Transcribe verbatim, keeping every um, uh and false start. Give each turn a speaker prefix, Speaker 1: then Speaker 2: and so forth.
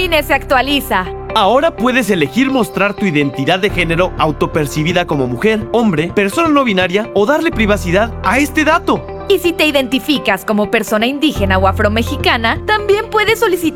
Speaker 1: I N E se actualiza.
Speaker 2: Ahora puedes elegir mostrar tu identidad de género autopercibida como mujer, hombre, persona no binaria o darle privacidad a este dato.
Speaker 1: Y si te identificas como persona indígena o afromexicana, también puedes solicitar